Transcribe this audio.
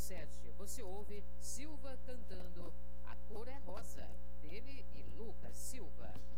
17, você ouve Silva cantando A Cor é Rosa, dele e Lucas Silva.